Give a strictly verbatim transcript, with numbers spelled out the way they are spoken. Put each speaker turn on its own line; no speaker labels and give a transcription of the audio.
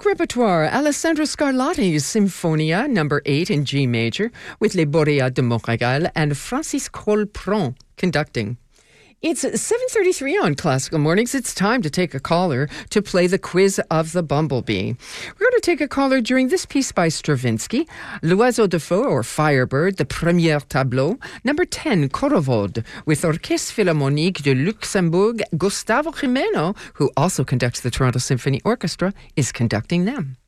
Baroque repertoire, Alessandro Scarlatti's Sinfonia number eight in G major with Les Boréas de Montréal and Francis Colpron conducting. It's seven thirty-three on Classical Mornings. It's time to take a caller to play the quiz of the Bumblebee. We're going to take a caller during this piece by Stravinsky, L'Oiseau de Feu or Firebird, the Premier Tableau, number ten, Corvode, with Orchestre Philharmonique de Luxembourg. Gustavo Jimeno, who also conducts the Toronto Symphony Orchestra, is conducting them.